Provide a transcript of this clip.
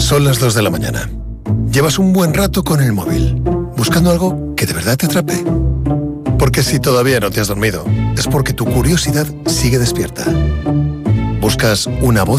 Son las 2 de la mañana. Llevas un buen rato con el móvil, buscando algo que de verdad te atrape. Porque si todavía no te has dormido, es porque tu curiosidad sigue despierta. Buscas una voz